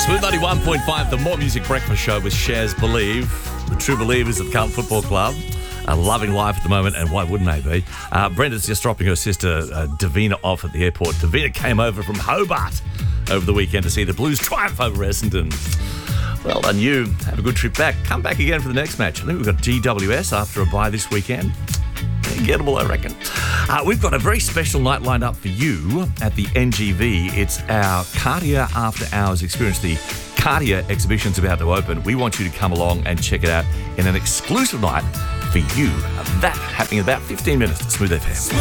Smooth 91.5, the More Music Breakfast Show with Shaz Believe, the true believers of the Carlton Football Club. Loving life at the moment, and why wouldn't they be? Brenda's just dropping her sister Davina off at the airport. Davina came over from Hobart over the weekend to see the Blues triumph over Essendon. Well done you. Have a good trip back. Come back again for the next match. I think we've got GWS after a bye this weekend. Gettable, I reckon. We've got a very special night lined up for you at the NGV. It's our Cartier After Hours experience. The Cartier exhibition's about to open. We want you to come along and check it out in an exclusive night for you. That happening in about 15 minutes to Smooth FM.